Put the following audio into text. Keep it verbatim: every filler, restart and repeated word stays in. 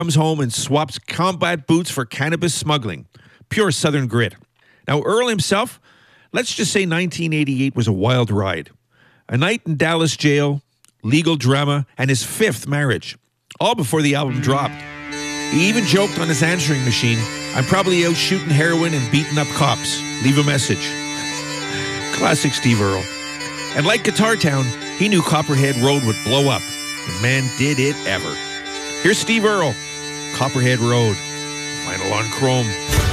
comes home and swaps combat boots for cannabis smuggling. Pure Southern grit. Now, Earl himself, let's just say nineteen eighty-eight was a wild ride. A night in Dallas jail, legal drama, and his fifth marriage. All before the album dropped. He even joked on his answering machine, "I'm probably out shooting heroin and beating up cops. Leave a message." Classic Steve Earle. And like Guitar Town, he knew Copperhead Road would blow up. And man, did it ever. Here's Steve Earle, Copperhead Road, Vinyl on Chrome.